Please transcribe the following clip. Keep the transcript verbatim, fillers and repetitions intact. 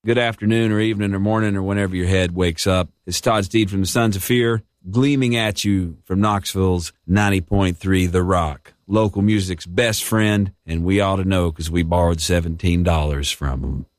Good afternoon or evening or morning or whenever your head wakes up. It's Todd Steed from the Sons of Fear, gleaming at you from Knoxville's ninety point three The Rock. Local music's best friend, and we ought to know because we borrowed seventeen dollars from them.